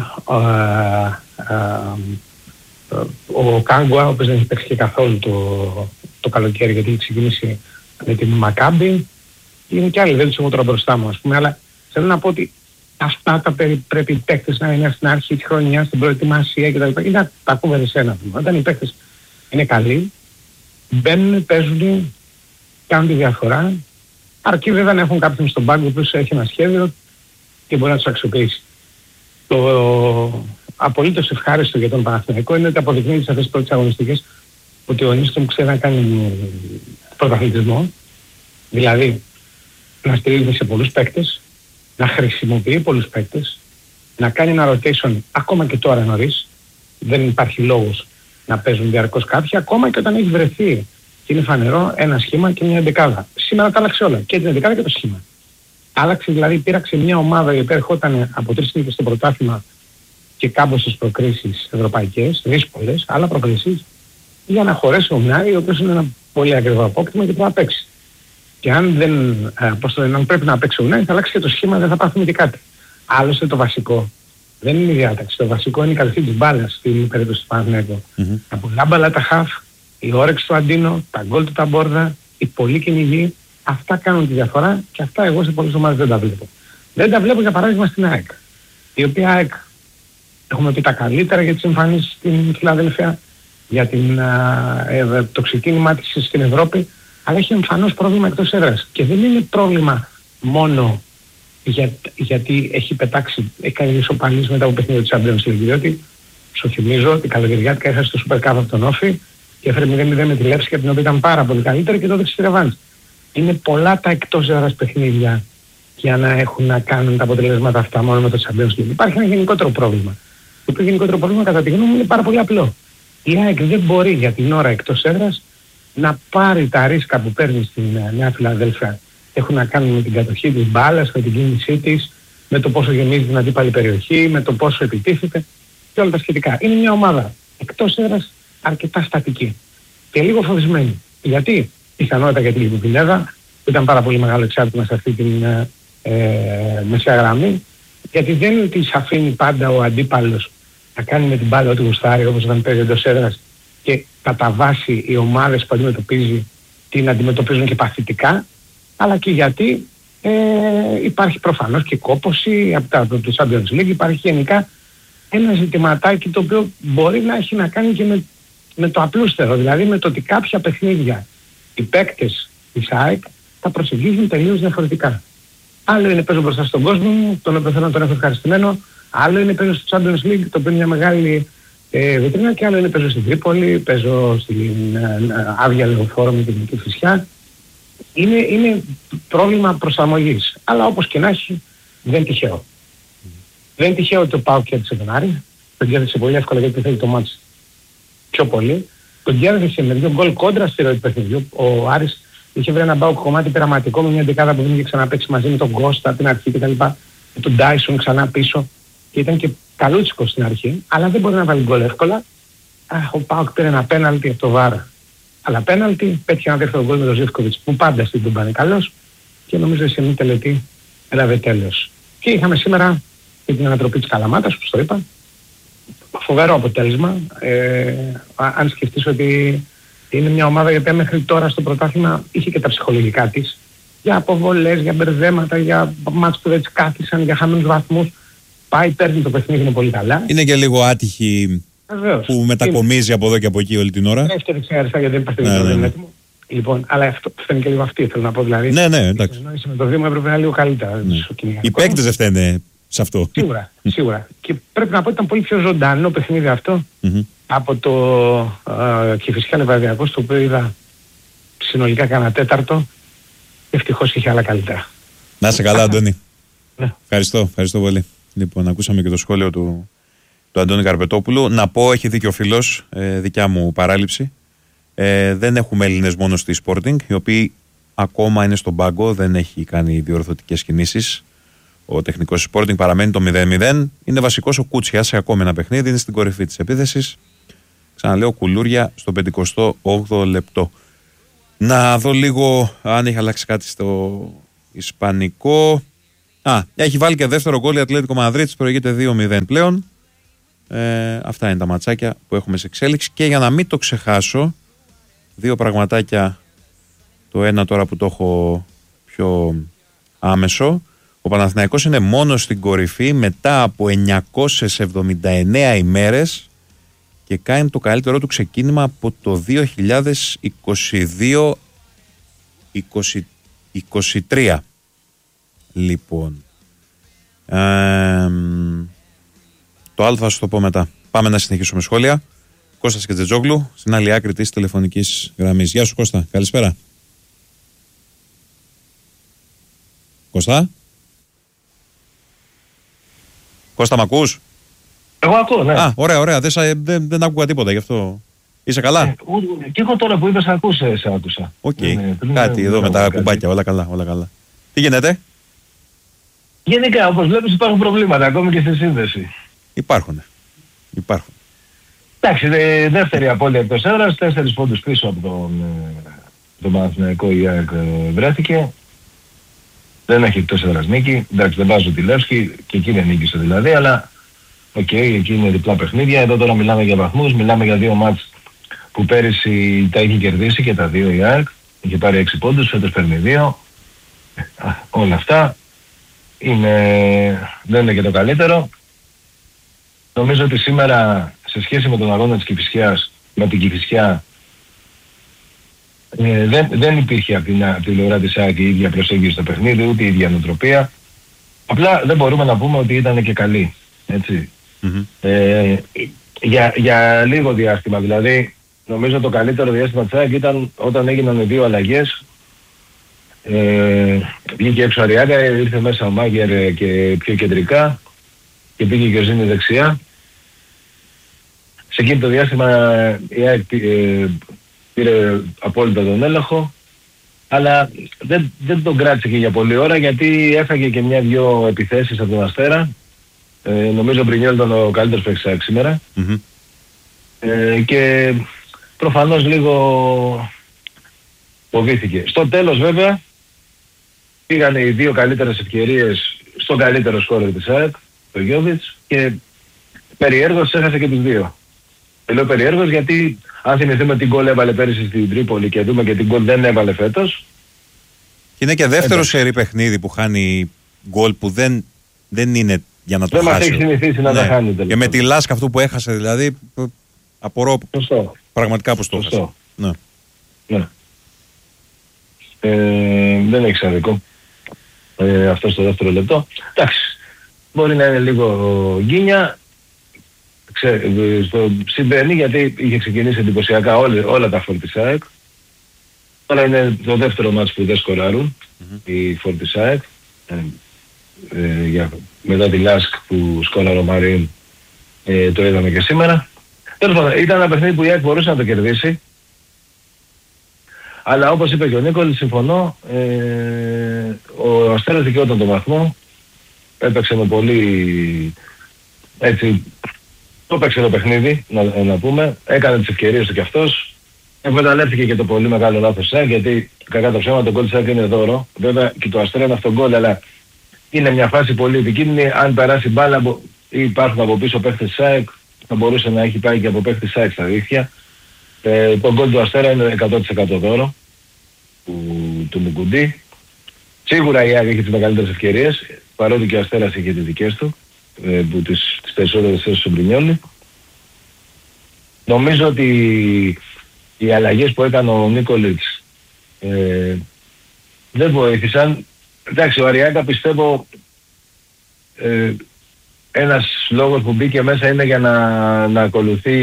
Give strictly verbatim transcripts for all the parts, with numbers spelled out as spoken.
ε, ε, ο Κάγκουα, ο οποίος δεν έχει παίξει καθόλου το, το καλοκαίρι γιατί έχει ξεκινήσει με την Μακάμπι. Είναι και άλλοι, δεν τους έχω τώρα μπροστά μου, ας πούμε, αλλά θέλω να πω ότι αυτά τα περί, πρέπει οι παίκτες να είναι στην αρχή της χρονιάς, στην προετοιμασία κτλ. Είναι τα ακούμε εσένα. Όταν οι παίκτες είναι καλοί, μπαίνουν, παίζουν, κάνουν τη διαφορά. Αρκεί βέβαια να έχουν κάποιον στον πάγκο που έχει ένα σχέδιο και μπορεί να τους αξιοποιήσει. Το απολύτως ευχάριστο για τον Παναθηναϊκό είναι ότι αποδεικνύει σε αυτές τις πρώτες αγωνιστικές ότι ο Νίστρομ ξέρει να κάνει πρωταθλητισμό, δηλαδή να στηρίζεται σε πολλούς παίκτες, να χρησιμοποιεί πολλούς παίκτες, να κάνει ένα rotation ακόμα και τώρα νωρίς. Δεν υπάρχει λόγος να παίζουν διαρκώς κάποιοι, ακόμα και όταν έχει βρεθεί και είναι φανερό ένα σχήμα και μια εντεκάδα. Σήμερα τα άλλαξε όλα, και την εντεκάδα και το σχήμα. Άλλαξε, δηλαδή πήραξε μια ομάδα η οποία ερχόταν από τρεις νίκες στο πρωτάθλημα και κάμποσες προκρίσεις ευρωπαϊκές, δύσκολες, αλλά προκρίσεις, για να χωρέσει ο Μιάρη, ο οποίος είναι ένα πολύ ακριβό απόκτημα και πρέπει να παίξει. Και αν, δεν, ε, πώς το λένε, αν πρέπει να παίξει ο Μιάρη, θα αλλάξει και το σχήμα, δεν θα πάθουμε και κάτι. Άλλωστε το βασικό δεν είναι η διάταξη. Το βασικό είναι η καλυφή της μπάλας στην περίπτωση του Παναθηναϊκού. Mm-hmm. Τα πολλά μπαλά τα χαφ, η όρεξη του Αντίνο, τα γκολ του Ταμπόρδα, οι πολλοί κυνηγοί, αυτά κάνουν τη διαφορά και αυτά εγώ σε πολλές ομάδες δεν τα βλέπω. Δεν τα βλέπω για παράδειγμα στην ΑΕΚ, η οποία ΑΕΚ έχουμε πει τα καλύτερα για τις εμφανίσεις στην Φιλαδέλφια, για την, α, ε, το ξεκίνημά της στην Ευρώπη, αλλά έχει εμφανώς πρόβλημα εκτός έδρας. Και δεν είναι πρόβλημα μόνο για, γιατί έχει πετάξει, έχει κάνει ισοπαλίες μετά από παιχνίδι της Champions League, διότι σου θυμίζω ότι καλοκαιριάτικα έχασε το Super Cup από τον Όφη και έφερε μηδέν μηδέν με τη Λέψη, για την οποία ήταν πάρα πολύ καλύτερη και τότε στη ρεβάνς. Είναι πολλά τα εκτός έδρας παιχνίδια για να έχουν να κάνουν τα αποτελέσματα αυτά μόνο με το Champions League. Υπάρχει ένα γενικότερο πρόβλημα. Το οποίο γενικότερο πρόβλημα κατά τη γνώμη μου είναι πάρα πολύ απλό. Η ΑΕΚ δεν μπορεί για την ώρα εκτός έδρας να πάρει τα ρίσκα που παίρνει στην Νέα Φιλαδέλφια. Έχουν να κάνουν με την κατοχή της μπάλας, με την κίνησή της, με το πόσο γεμίζει την αντίπαλη περιοχή, με το πόσο επιτίθεται και όλα τα σχετικά. Είναι μια ομάδα εκτός έδρας αρκετά στατική και λίγο φοβισμένη. Γιατί? Πιθανότητα για την Λιβουπινέδα, που ήταν πάρα πολύ μεγάλο εξάρτημα σε αυτή την ε, ε, μεσαία γραμμή, γιατί δεν της αφήνει πάντα ο αντίπαλος να κάνει με την μπάλα ό,τι γουστάρει, όπως όταν παίζει εντός έδρας, και κατά βάση οι ομάδες που αντιμετωπίζει την αντιμετωπίζουν και παθητικά, αλλά και γιατί ε, υπάρχει προφανώς και κόπωση από τα του Champions League, υπάρχει γενικά ένα ζητηματάκι το οποίο μπορεί να έχει να κάνει και με, με το απλούστερο, δηλαδή με το ότι κάποια παιχνίδια οι παίκτες της ΑΕΚ θα προσεγγίζουν τελείως διαφορετικά. Άλλο είναι παίζω μπροστά στον κόσμο μου, τον οποίο θέλω να τον έχω ευχαριστημένο, άλλο είναι παίζω στο Champions League, το οποίο είναι μια μεγάλη ε, βιτρίνα, και άλλο είναι παίζω στην Τρίπολη, παίζω στην ε, άδεια λεωφόρο με την Μικρή Φυσιά. Είναι, είναι πρόβλημα προσαρμογής. Αλλά όπως και να έχει, δεν είναι τυχαίο. Mm. Δεν είναι τυχαίο ότι ο ΠΑΟΚ κέρδισε τον Άρη. Τον κέρδισε πολύ εύκολα γιατί θέλει το μάτς πιο πολύ. Τον κέρδισε με δύο γκολ κόντρα στη ροή του παιχνιδιού. Ο Άρης είχε βρει ένα ΠΑΟΚ κομμάτι πειραματικό με μια δεκάδα που δεν είχε ξαναπαίξει μαζί με τον Κώστα από την αρχή κτλ. Με τον Ντάισον ξανά πίσω. Και ήταν και καλούτσικο στην αρχή, αλλά δεν μπορεί να βάλει γκολ εύκολα. Α, ο ΠΑΟΚ πήρε ένα πέναλτι από το Βάρα. Αλλά πέναλτι, πέτυχε ένα δεύτερο γκολ με τον Ζίβκοβιτς που πάντα στην τον πάνε καλός και νομίζω σε μια τελετή έλαβε τέλος. Και είχαμε σήμερα και την ανατροπή της Καλαμάτας, όπως το είπα. Φοβερό αποτέλεσμα. Ε, αν σκεφτείς ότι είναι μια ομάδα η οποία μέχρι τώρα στο πρωτάθλημα είχε και τα ψυχολογικά της. Για αποβολές, για μπερδέματα, για μάτς που δεν τις κάθισαν, για χαμένους βαθμούς. Πάει, παίρνει το παιχνίδι, είναι πολύ καλά. Είναι και λίγο άτυχη. Βεβαίως. Που μετακομίζει είναι από εδώ και από εκεί όλη την ώρα. Δεύτερη ξέχαριστα γιατί δεν υπάρχει ναι, ναι. έτοιμο. Λοιπόν, αλλά αυτό φταίνει και λίγο αυτή, θέλω να πω δηλαδή. Ναι, ναι, εντάξει. Η με το Δήμο έπρεπε να είναι λίγο καλύτερα. Ναι. Οι παίκτες δεν φταίνε σε αυτό. Σίγουρα, σίγουρα. Και πρέπει να πω ότι ήταν πολύ πιο ζωντανό παιχνίδι αυτό mm-hmm. από το uh, Κηφισιά Λεβαδιακός, το οποίο είδα συνολικά κάνα τέταρτο. Ευτυχώς είχε άλλα καλύτερα. Να είσαι καλά, Αντώνη. Ναι. Ευχαριστώ, ευχαριστώ πολύ. Λοιπόν, ακούσαμε και το σχόλιο του. του Αντώνη Καρπετόπουλου. Να πω, έχει δίκιο ο φίλος, ε, δικιά μου παράληψη. Ε, δεν έχουμε Έλληνες μόνο στη Sporting, οι οποίοι ακόμα είναι στον πάγκο, δεν έχει κάνει διορθωτικές κινήσεις. Ο τεχνικός Sporting παραμένει το μηδέν μηδέν. Είναι βασικός ο Κούτσιας σε ακόμη ένα παιχνίδι, είναι στην κορυφή της επίθεσης. Ξαναλέω, κουλούρια στο πενηκοστό όγδοο λεπτό. Να δω λίγο αν έχει αλλάξει κάτι στο ισπανικό. Α, έχει βάλει και δεύτερο γκολ η Ατλέτικο Μαδρίτης, προηγείται δύο μηδέν πλέον. Ε, αυτά είναι τα ματσάκια που έχουμε σε εξέλιξη. Και για να μην το ξεχάσω, δύο πραγματάκια. Το ένα τώρα που το έχω πιο άμεσο. Ο Παναθηναϊκός είναι μόνος στην κορυφή μετά από εννιακόσιες εβδομήντα εννέα ημέρες και κάνει το καλύτερό του ξεκίνημα από το δύο χιλιάδες είκοσι δύο είκοσι τρία. Λοιπόν, ε, το Α θα σου το πω μετά. Πάμε να συνεχίσουμε σχόλια. Κώστας Κετζετζόγλου στην άλλη άκρη της τηλεφωνικής γραμμής. Γεια σου Κώστα, καλησπέρα. Κώστα. Κώστα, μ' ακούς? Εγώ ακούω, ναι. Α, ωραία, ωραία. Δεν, δεν, δεν άκουγα τίποτα γι' αυτό. Είσαι καλά? Ε, και εγώ τώρα που είπες ακούσε, σε άκουσα. Οκ. Okay. Ναι, κάτι ναι, εδώ ναι, με τα κάτι. κουμπάκια. Όλα καλά, όλα καλά. Τι γίνεται? Γενικά, όπως βλέπεις υπάρχουν προβλήματα ακόμη και στη σύνδεση. Υπάρχουν. Υπάρχουν. Εντάξει, δε, δεύτερη απώλεια εκτός έδρας, τέσσερις πόντους πίσω από τον, τον Παναθηναϊκό η ΑΕΚ βρέθηκε. Δεν έχει εκτός έδρας νίκη. Εντάξει, δεν βάζω τη Λεύσκη και εκείνη νίκησε δηλαδή, αλλά οκ, okay, εκεί είναι διπλά παιχνίδια. Εδώ τώρα μιλάμε για βαθμούς, μιλάμε για δύο μάτς που πέρυσι τα είχε κερδίσει και τα δύο η ΑΕΚ. Είχε πάρει έξι πόντους, φέτος παίρνει δύο. Όλα αυτά είναι, δεν είναι και το καλύτερο. Νομίζω ότι σήμερα σε σχέση με τον αγώνα της Κηφισιάς, με την Κηφισιά, ε, δεν, δεν υπήρχε από την, από την πλευρά της ΑΕΚ η ίδια προσέγγιση στο παιχνίδι, ούτε η ίδια νοοτροπία. Απλά δεν μπορούμε να πούμε ότι ήταν και καλή. Έτσι. Mm-hmm. Ε, για, για λίγο διάστημα, δηλαδή νομίζω το καλύτερο διάστημα της ΑΕΚ ήταν όταν έγιναν οι δύο αλλαγές. Ε, βγήκε έξω Αριάγκα, ήρθε μέσα ο Μάγερ και πιο κεντρικά και πήγε και ο Ζήνη δεξιά. Σε εκείνο το διάστημα η ΑΕΚ ε, πήρε απόλυτα τον έλεγχο, αλλά δεν, δεν τον κράτησε και για πολλή ώρα γιατί έφαγε και μια-δυο επιθέσεις από τον Αστέρα. Ε, νομίζω ο Μπρινιόλ ήταν ο καλύτερος παίκτης ΑΕΚ σήμερα. Mm-hmm. Ε, και προφανώς λίγο φοβήθηκε. Στο τέλος βέβαια πήγαν οι δύο καλύτερες ευκαιρίες στον καλύτερο σκόρερ της ΑΕΚ, το Γιώβιτς, και περιέργως έχασε και τους δύο. Λέω περιέργως γιατί αν θυμηθούμε τι γκολ έβαλε πέρυσι στην Τρίπολη και δούμε και τι γκολ δεν έβαλε φέτος. Και είναι και δεύτερο σερί παιχνίδι που χάνει γκολ που δεν, δεν είναι για να το δεν χάσει. Δεν μας έχει συνηθίσει να ναι. τα χάνει τελικά. Και με τη Λάσκα αυτό που έχασε δηλαδή, απορώ Σωστό. πραγματικά πως το έχασε. Ναι. Ναι. Ε, δεν έχει άδικο. Ε, αυτό στο δεύτερο λεπτό. Εντάξει, μπορεί να είναι λίγο γκίνια. Ξέ, στο συμβαίνει γιατί είχε ξεκινήσει εντυπωσιακά όλα, όλα τα φόρ της ΑΕΚ. Τώρα είναι το δεύτερο μάτς που δεν σκοράρουν mm-hmm. οι φόρ της ΑΕΚ. Ε, ε, για, μετά τη Λάσκ που σκόραρε ο Μαρίν, ε, το είδαμε και σήμερα. Τέλος πάντων, ήταν ένα παιχνίδι που η ΑΕΚ μπορούσε να το κερδίσει. Αλλά όπως είπε και ο Νίκολης, συμφωνώ, ε, ο Αστέρας δικαιόταν τον βαθμό. Έπαιξε με πολύ, έτσι, το έπαιξε το παιχνίδι, να, να πούμε. Έκανε τις ευκαιρίες του κι αυτός. Εκμεταλλεύτηκε και το πολύ μεγάλο λάθος ΑΕΚ, γιατί κακά το ψέμα το γκολ της ΑΕΚ είναι δώρο. Βέβαια και το Αστέρα είναι αυτό γκολ, αλλά είναι μια φάση πολύ επικίνδυνη. Αν περάσει μπάλα ή υπάρχουν από πίσω παίχτες της ΑΕΚ, θα μπορούσε να έχει πάει και από παίχτες της ΑΕΚ στα δίχτυα. Ε, το γκολ του Αστέρα είναι εκατό τοις εκατό δώρο του, του Μουκουντή. Σίγουρα η ΑΕΚ έχει τις μεγαλύτερες ευκαιρίες, παρότι και ο Αστέρας είχε τις δικές του, ε, που τις, τις περισσότερες θέσεις του Μπρινιόλη. Νομίζω ότι οι αλλαγές που έκανε ο Νίκολιτς ε, δεν βοήθησαν. Εντάξει, ο Αριάγκα πιστεύω ε, ένας λόγος που μπήκε μέσα είναι για να, να ακολουθεί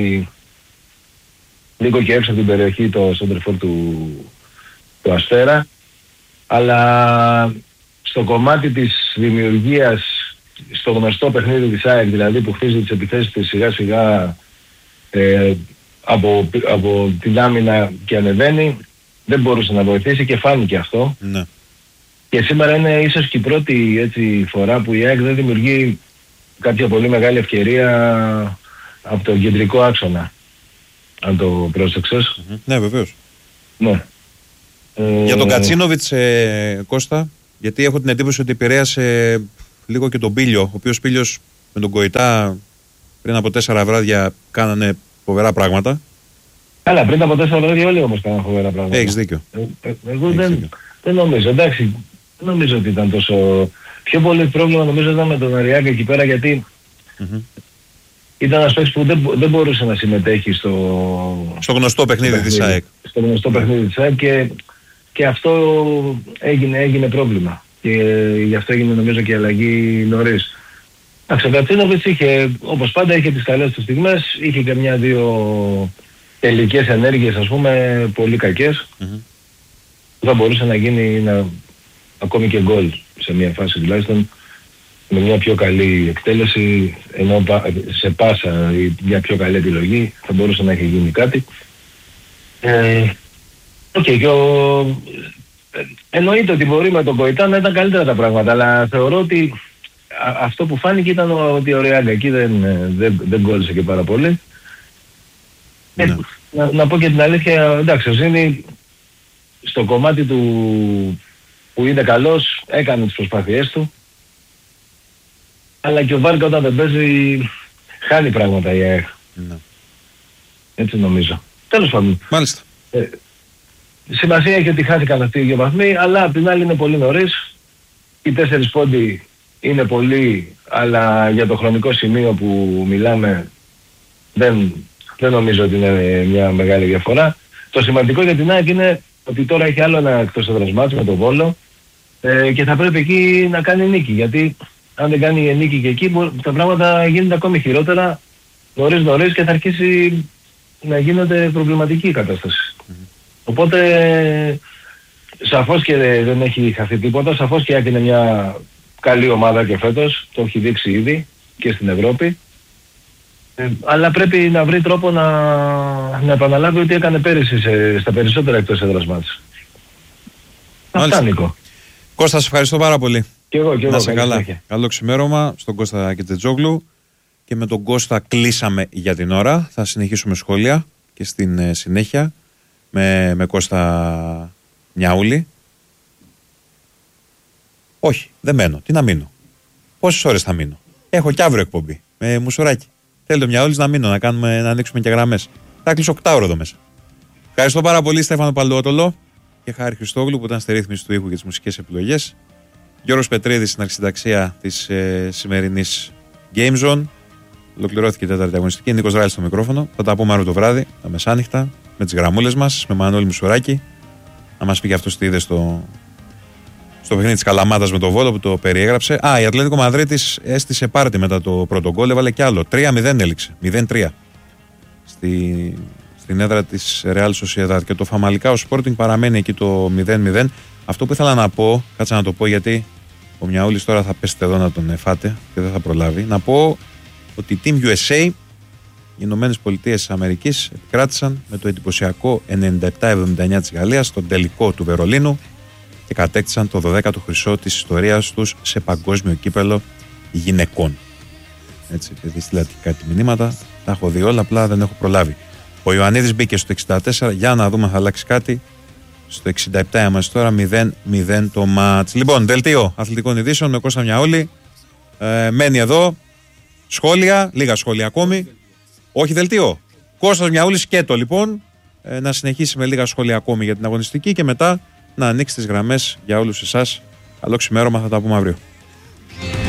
λίγο και έξω από την περιοχή το σέντερφορ του, του Αστέρα, αλλά στο κομμάτι της δημιουργίας, στο γνωστό παιχνίδι της ΑΕΚ, δηλαδή που χτίζει τις επιθέσεις της σιγά σιγά ε, από, από την άμυνα και ανεβαίνει, δεν μπορούσε να βοηθήσει και φάνηκε αυτό. Ναι. Και σήμερα είναι ίσως και η πρώτη έτσι, φορά που η ΑΕΚ δεν δημιουργεί κάποια πολύ μεγάλη ευκαιρία από τον κεντρικό άξονα. Αν το πρόσεξες. Mm-hmm. Ναι, βεβαίως. Ναι. Για τον Κατσίνοβιτς, ε, Κώστα, γιατί έχω την εντύπωση ότι επηρέασε λίγο και τον Πίλιο, ο οποίος Πίλιος με τον Κοητά πριν από τέσσερα βράδια κάνανε φοβερά πράγματα. Καλά, πριν από τέσσερα βράδια όλοι όμως κάνανε φοβερά πράγματα. Έχεις δίκιο. Ε, ε, εγώ δεν, δίκιο. δεν νομίζω, εντάξει, δεν νομίζω ότι ήταν τόσο... Πιο πολύ πρόβλημα νομίζω ήταν με τον Αριάγκα εκεί πέρα, γιατί mm-hmm. ήταν ένας παίκτης που δεν, δεν μπορούσε να συμμετέχει στο... Στο γνωστό παιχνίδι, παιχνίδι της ΑΕΚ. Στο γνωστό mm-hmm. παιχνίδι της ΑΕΚ και, και αυτό έγινε, έγινε πρόβλημα. Και γι' αυτό έγινε νομίζω και η αλλαγή νωρίς. Ο Κατσίνοβιτς είχε, όπως πάντα, είχε τις καλές του στιγμές, είχε και μια-δύο τελικές ενέργειες, ας πούμε, πολύ κακές. Mm-hmm. Θα μπορούσε να γίνει να, ακόμη και γκολ σε μια φάση τουλάχιστον, με μια πιο καλή εκτέλεση, ενώ σε πάσα ή μια πιο καλή επιλογή θα μπορούσε να έχει γίνει κάτι. Ε, okay, και ο, εννοείται ότι μπορεί με τον Κοϊτά να ήταν καλύτερα τα πράγματα, αλλά θεωρώ ότι α, αυτό που φάνηκε ήταν ότι ο Ριάγκα εκεί δεν, δεν, δεν γκόλησε και πάρα πολύ. Ναι. Ε, να, να πω και την αλήθεια, εντάξει, ο Ζήνη στο κομμάτι του που είναι καλός έκανε τις προσπάθειές του, αλλά και ο Βάρκα όταν δεν παίζει χάνει πράγματα η ΑΕΚ. Ναι. Έτσι νομίζω. Τέλος πάντων. Μάλιστα. Ε, σημασία έχει ότι χάθηκαν αυτοί οι δύο βαθμοί, αλλά απ' την άλλη είναι πολύ νωρίς. Οι τέσσερις πόντοι είναι πολύ, αλλά για το χρονικό σημείο που μιλάμε δεν, δεν νομίζω ότι είναι μια μεγάλη διαφορά. Το σημαντικό για την ΑΕΚ είναι ότι τώρα έχει άλλο ένα εκτός έδρας μάτς με τον Βόλο ε, και θα πρέπει εκεί να κάνει νίκη, γιατί αν δεν κάνει νίκη και εκεί τα πράγματα γίνονται ακόμη χειρότερα νωρίς νωρίς και θα αρχίσει να γίνεται προβληματική η κατάσταση. Mm-hmm. Οπότε σαφώς και δεν έχει χαθεί τίποτα, σαφώς και είναι μια καλή ομάδα και φέτος, το έχει δείξει ήδη και στην Ευρώπη. Ε, αλλά πρέπει να βρει τρόπο να, να επαναλάβει ότι έκανε πέρυσι σε, στα περισσότερα εκτός έδρας μάτς. Αυτά, Νίκο. Κώστα, σε ευχαριστώ πάρα πολύ. Και εγώ, και εγώ. Να σε καλά. Συνέχεια. Καλό ξημέρωμα στον Κώστα Κιτετζόγλου. Και με τον Κώστα κλείσαμε για την ώρα. Θα συνεχίσουμε σχόλια και στην ε, συνέχεια με, με Κώστα Μιαούλη. Όχι, δεν μένω. Τι να μείνω. Πόσες ώρες θα μείνω. Έχω κι αύριο εκπομπή με Μουσουράκι. Θέλει το Μιαούλης να μείνω, να, κάνουμε, να ανοίξουμε και γραμμές. Θα κλείσω οκτώ εδώ μέσα. Ευχαριστώ πάρα πολύ Στέφανο Παλαιότολο και Χάρη Χριστόγλου που ήταν στη ρύθμιση του ήχου και τις μουσικές επιλογές. Γιώργος Πετρίδης στην αρχισυνταξία της ε, σημερινής Game Zone. Ολοκληρώθηκε η τέταρτη αγωνιστική. Νίκος Ράλης στο μικρόφωνο. Θα τα πούμε αύριο το βράδυ, τα μεσάνυχτα, με τις γραμμούλες μας, με Μανώλη Μουσουράκη. Να μας πει και αυτός τι είδε στο, στο παιχνίδι της Καλαμάτας με το Βόλο που το περιέγραψε. Α, η Ατλέτικο Μαδρίτης έστησε πάρτι μετά το πρώτο γκολ, έβαλε κι άλλο. τρία μηδέν έληξε. μηδέν τρία. Στη, στην έδρα της Real Sociedad. Και το Φαμαλικά ο Sporting παραμένει εκεί το μηδέν μηδέν. Αυτό που ήθελα να πω, κάτσα να το πω γιατί ο Μιαούλης τώρα θα πέσετε εδώ να τον φάτε και δεν θα προλάβει. Να πω ότι η Team γιου ες έι, οι Ηνωμένες Πολιτείες της Αμερικής, επικράτησαν με το εντυπωσιακό ενενήντα επτά εβδομήντα εννιά της Γαλλίας στον τελικό του Βερολίνου και κατέκτησαν το δωδέκατο χρυσό της ιστορίας τους σε παγκόσμιο κύπελο γυναικών. Έτσι, επειδή στείλατε κάτι μηνύματα, τα έχω δει όλα, απλά δεν έχω προλάβει. Ο Ιωαννίδης μπήκε στο εξήντα τέσσερα, για να δούμε αν θα αλλάξει κάτι. Στο εξήντα επτά είμαστε τώρα, μηδέν μηδέν το μάτς. Λοιπόν, δελτίο αθλητικών ειδήσεων με Κώστα Μιαούλη. Ε, μένει εδώ. Σχόλια, λίγα σχόλια ακόμη. Όχι δελτίο. Κώστας Μιαούλης σκέτο λοιπόν. Ε, να συνεχίσει με λίγα σχόλια ακόμη για την αγωνιστική και μετά να ανοίξει τις γραμμές για όλους εσάς. Καλό ξημέρωμα, θα τα πούμε αύριο.